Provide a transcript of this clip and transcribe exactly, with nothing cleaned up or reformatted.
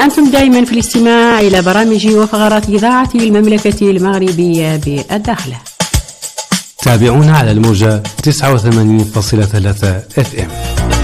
أنتم دائما في الاستماع إلى برامج وفقرات إذاعة المملكة المغربية بالداخل. تابعونا على الموجة تسعة وثمانين فاصلة ثلاثة اف ام.